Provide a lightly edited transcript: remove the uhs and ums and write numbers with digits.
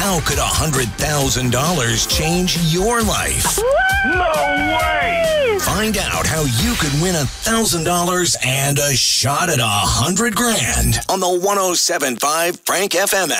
How could $100,000 change your life? No way! Find out how you could win $1,000 and a shot at $100,000 on the 107.5 Frank FM